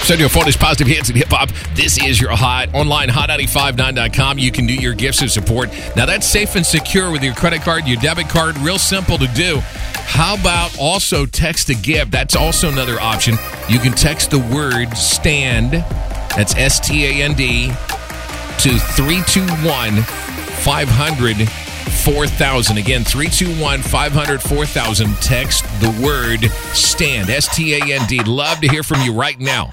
Send your phone is Positive Hits and Hip Hop. This is your online hot959.com. You can do your gifts of support. Now that's safe and secure with your credit card, your debit card. Real simple to do. How about also text a gift? That's also another option. You can text the word STAND. That's STAND to 321-500-4000. Again, 321-500-4000. Text the word STAND. STAND. Love to hear from you right now.